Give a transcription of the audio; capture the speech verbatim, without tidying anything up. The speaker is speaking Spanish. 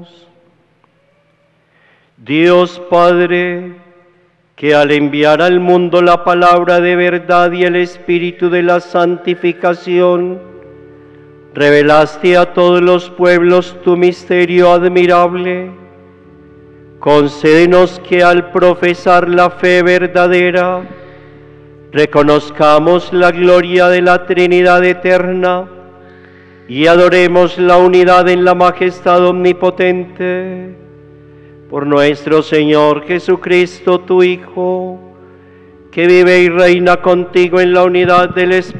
Oremos. Dios Padre, que al enviar al mundo la palabra de verdad y el espíritu de la santificación, revelaste a todos los pueblos tu misterio admirable, concédenos que al profesar la fe verdadera, reconozcamos la gloria de la Trinidad eterna y adoremos la unidad en la majestad omnipotente. Por nuestro Señor Jesucristo, tu Hijo, que vive y reina contigo en la unidad del Espíritu